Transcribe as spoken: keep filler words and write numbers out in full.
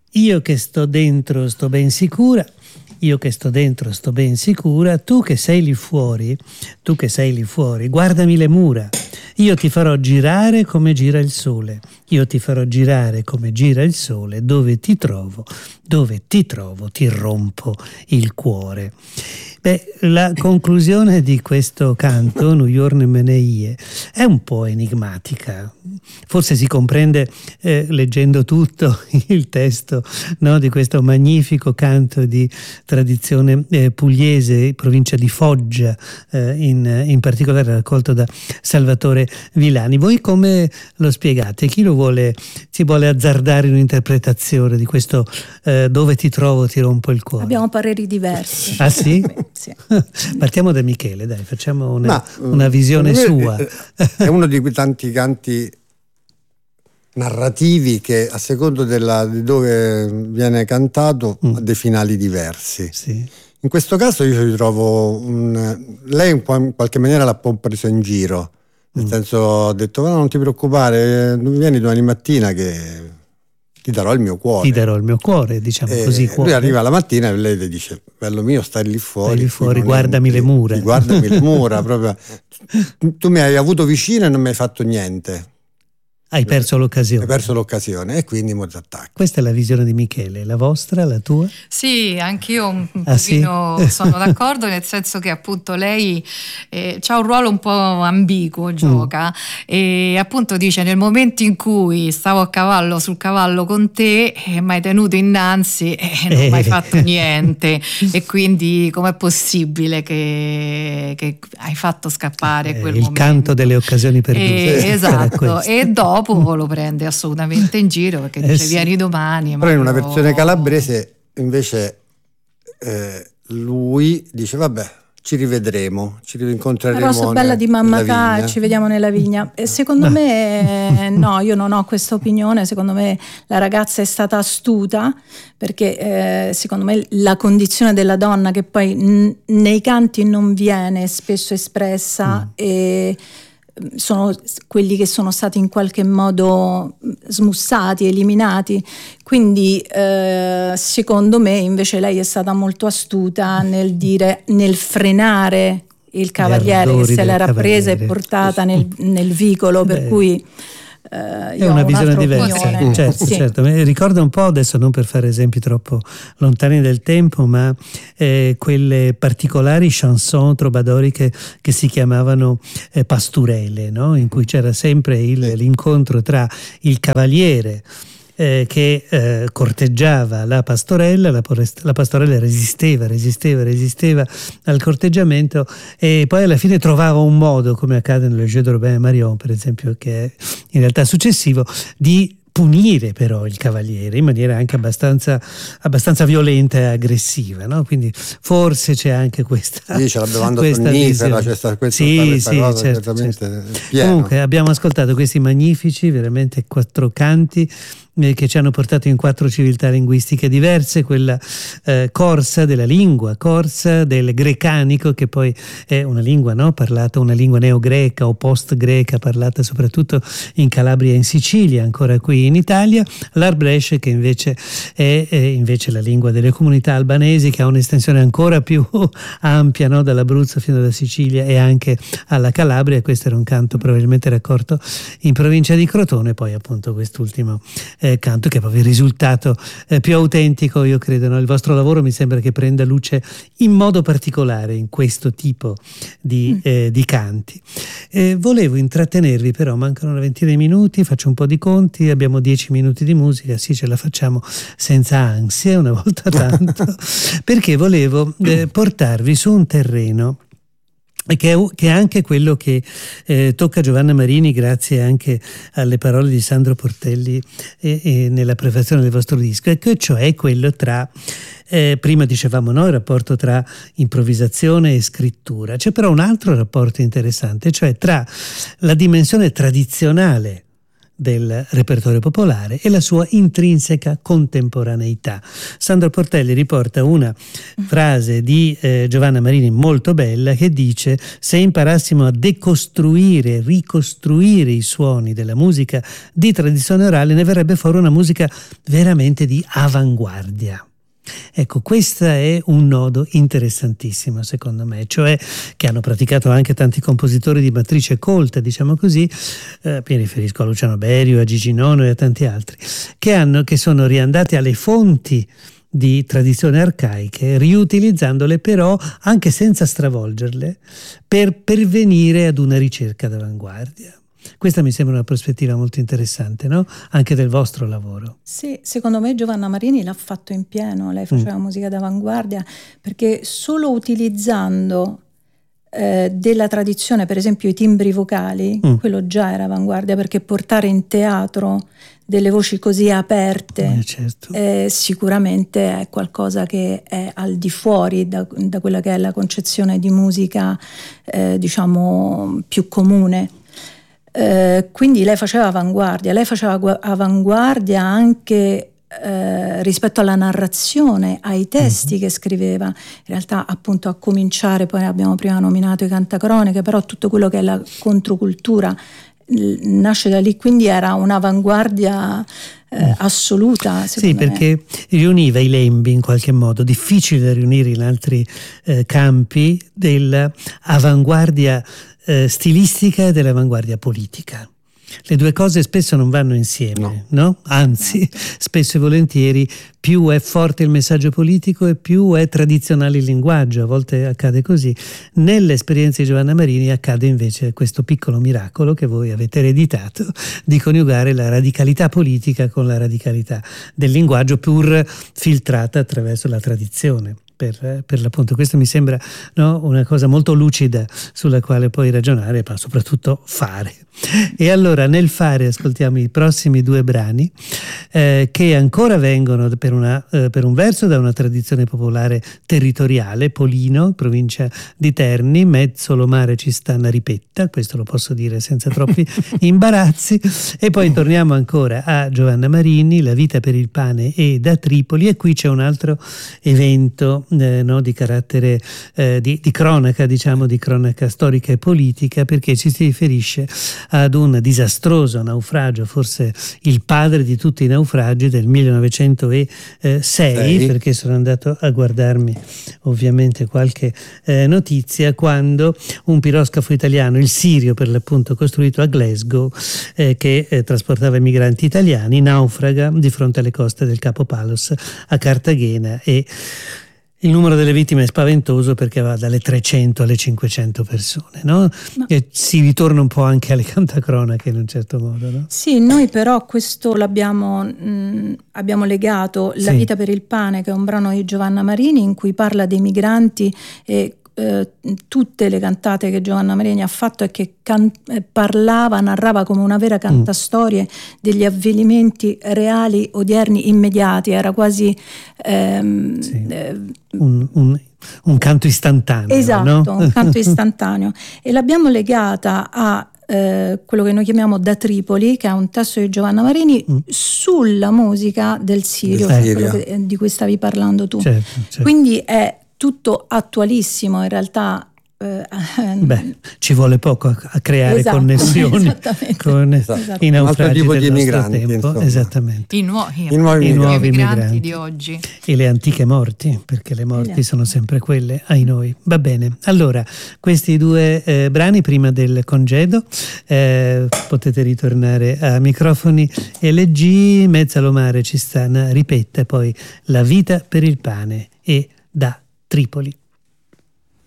Io che sto dentro sto ben sicura, io che sto dentro sto ben sicura, tu che sei lì fuori, tu che sei lì fuori, guardami le mura. Io ti farò girare come gira il sole, io ti farò girare come gira il sole, dove ti trovo, dove ti trovo ti rompo il cuore. Beh, la conclusione di questo canto, Nu Jorne Mene Ie, è un po' enigmatica. Forse si comprende eh, leggendo tutto il testo, no, di questo magnifico canto di tradizione eh, pugliese, provincia di Foggia, eh, in, in particolare raccolto da Salvatore Villani. Voi come lo spiegate? Chi lo vuole, si vuole azzardare in un'interpretazione di questo eh, dove ti trovo ti rompo il cuore? Abbiamo pareri diversi. Ah sì? Sì. Partiamo da Michele, dai, facciamo una, Ma, una visione sua. È uno di quei tanti canti narrativi che a secondo della, di dove viene cantato mm. ha dei finali diversi. Sì. In questo caso io ci trovo un, lei un po' in qualche maniera l'ha un po' preso in giro, nel mm. senso ha detto no, non ti preoccupare, vieni domani mattina che ti darò il mio cuore. Ti darò il mio cuore, diciamo e così. Cuore. Lui arriva la mattina e lei le dice bello mio stai lì fuori. Stai lì fuori, guardami le mura. Guardami le mura, proprio. Tu mi hai avuto vicino e non mi hai fatto niente. Hai perso l'occasione. Hai perso l'occasione e quindi mo ti attacchi. Questa è la visione di Michele, la vostra, la tua? Sì, anch'io un ah, pochino sì? sono d'accordo, nel senso che appunto lei eh, ha un ruolo un po' ambiguo, gioca mm. e appunto dice nel momento in cui stavo a cavallo sul cavallo con te eh, mi hai tenuto innanzi e eh, non mi hai fatto niente e quindi com'è possibile che, che hai fatto scappare eh, quel il momento? Il canto delle occasioni perdute. Eh, esatto, e dopo lo prende assolutamente in giro perché dice eh sì. vieni domani. Però in una versione calabrese invece eh, lui dice vabbè ci rivedremo, ci rincontreremo. La rosa bella di mamma ca, ci vediamo nella vigna. E secondo Ma. me no, io non ho questa opinione, secondo me la ragazza è stata astuta perché eh, secondo me la condizione della donna che poi n- nei canti non viene spesso espressa mm. e sono quelli che sono stati in qualche modo smussati, eliminati, quindi eh, secondo me invece lei è stata molto astuta nel dire, nel frenare il cavaliere che se l'era presa e portata nel, nel vicolo. Beh, per cui Uh, è una visione diversa, opinione. certo, sì. certo. Mi ricorda un po', adesso non per fare esempi troppo lontani del tempo, ma eh, quelle particolari chanson trobadoriche che si chiamavano eh, pasturele, no? In cui c'era sempre il, l'incontro tra il cavaliere Eh, che eh, corteggiava la pastorella, la, la pastorella resisteva, resisteva, resisteva al corteggiamento e poi alla fine trovava un modo, come accade nel Jeu de Robin et Marion per esempio, che è in realtà successivo, di punire però il cavaliere in maniera anche abbastanza, abbastanza violenta e aggressiva, no? Quindi forse c'è anche questa sì, c'è la bevanda sonnifera, c'è sta, questa, sì, questa sì, cosa certo, certamente certo. Comunque abbiamo ascoltato questi magnifici, veramente quattro canti eh, che ci hanno portato in quattro civiltà linguistiche diverse, quella eh, corsa della lingua, corsa del grecanico, che poi è una lingua, no? Parlata, una lingua neogreca o post-greca, parlata soprattutto in Calabria e in Sicilia, ancora qui in Italia, l'Arbresce, che invece è, è invece la lingua delle comunità albanesi, che ha un'estensione ancora più ampia, no? Dall'Abruzzo fino alla Sicilia e anche alla Calabria. Questo era un canto probabilmente raccolto in provincia di Crotone, poi appunto quest'ultimo eh, canto che è proprio il risultato eh, più autentico, io credo, no? Il vostro lavoro mi sembra che prenda luce in modo particolare in questo tipo di, mm. eh, di canti. Eh, volevo intrattenervi, però mancano una ventina di minuti, faccio un po' di conti, abbiamo dieci minuti di musica, sì, ce la facciamo senza ansia una volta tanto, perché volevo eh, portarvi su un terreno che è, che è anche quello che eh, tocca Giovanna Marini, grazie anche alle parole di Sandro Portelli e, e nella prefazione del vostro disco, e cioè quello tra eh, prima dicevamo no, il rapporto tra improvvisazione e scrittura. C'è però un altro rapporto interessante, cioè tra la dimensione tradizionale del repertorio popolare e la sua intrinseca contemporaneità. Sandro Portelli riporta una frase di eh, Giovanna Marini molto bella che dice: se imparassimo a decostruire, ricostruire i suoni della musica di tradizione orale, ne verrebbe fuori una musica veramente di avanguardia. Ecco, questo è un nodo interessantissimo secondo me, cioè che hanno praticato anche tanti compositori di matrice colta, diciamo così, eh, mi riferisco a Luciano Berio, a Gigi Nono e a tanti altri, che, hanno, che sono riandati alle fonti di tradizioni arcaiche, riutilizzandole però anche senza stravolgerle, per pervenire ad una ricerca d'avanguardia. Questa mi sembra una prospettiva molto interessante, no? Anche del vostro lavoro. Sì, secondo me Giovanna Marini l'ha fatto in pieno, lei faceva mm. musica d'avanguardia, perché solo utilizzando eh, della tradizione, per esempio i timbri vocali, mm. quello già era avanguardia, perché portare in teatro delle voci così aperte eh, certo. eh, sicuramente è qualcosa che è al di fuori da, da quella che è la concezione di musica eh, diciamo più comune. Eh, quindi lei faceva avanguardia, lei faceva gu- avanguardia anche eh, rispetto alla narrazione, ai testi mm-hmm. che scriveva. In realtà, appunto, a cominciare, poi abbiamo prima nominato i cantacroniche, però tutto quello che è la controcultura l- nasce da lì, quindi era un'avanguardia eh, assoluta. Sì, perché me. riuniva i lembi in qualche modo, difficile da riunire in altri eh, campi, dell'avanguardia eh, stilistica e dell'avanguardia politica. Le due cose spesso non vanno insieme, no? no? Anzi, spesso e volentieri più è forte il messaggio politico e più è tradizionale il linguaggio. A volte accade così. Nell'esperienza di Giovanna Marini accade invece questo piccolo miracolo che voi avete ereditato, di coniugare la radicalità politica con la radicalità del linguaggio, pur filtrata attraverso la tradizione. Per, per l'appunto, questo mi sembra, no, una cosa molto lucida sulla quale poi ragionare, ma soprattutto fare. E allora nel fare ascoltiamo i prossimi due brani eh, che ancora vengono per, una, eh, per un verso da una tradizione popolare territoriale, Polino, provincia di Terni, mezzo lo mare ci sta una ripetta, questo lo posso dire senza troppi imbarazzi, e poi torniamo ancora a Giovanna Marini, La vita per il pane e da Tripoli, e qui c'è un altro evento Eh, no, di carattere eh, di, di cronaca, diciamo di cronaca storica e politica, perché ci si riferisce ad un disastroso naufragio, forse il padre di tutti i naufragi del millenovecentosei, Sei. Perché sono andato a guardarmi ovviamente qualche eh, notizia, quando un piroscafo italiano, il Sirio per l'appunto, costruito a Glasgow, eh, che eh, trasportava i migranti italiani, naufraga di fronte alle coste del Capo Palos a Cartagena, e il numero delle vittime è spaventoso perché va dalle trecento alle cinquecento persone, no? Ma... E si ritorna un po' anche alle cantacronache in un certo modo, no? Sì, noi però questo l'abbiamo mh, abbiamo legato La sì. vita per il pane, che è un brano di Giovanna Marini in cui parla dei migranti, e eh, tutte le cantate che Giovanna Marini ha fatto è che can- parlava, narrava come una vera cantastorie mm. degli avvenimenti reali, odierni, immediati. Era quasi ehm, sì. eh, un, un, un canto istantaneo. Esatto, no? un canto istantaneo. E l'abbiamo legata a eh, quello che noi chiamiamo Da Tripoli, che è un testo di Giovanna Marini mm. sulla musica del Sirio, del Sirio. Quello che, di cui stavi parlando tu. Certo, certo. Quindi è tutto attualissimo, in realtà. Eh, Beh, ci vuole poco a, a creare esatto, connessioni con esatto. i naufragi del di nostro tempo, esattamente. I, nuovi, I nuovi, I nuovi migranti, migranti di oggi e le antiche morti, perché le morti sono sempre quelle, ai noi. Va bene, allora questi due eh, brani prima del congedo, eh, potete ritornare a microfoni L G, Mezza lo mare ci sta una ripetta, poi La vita per il pane e da Tripoli.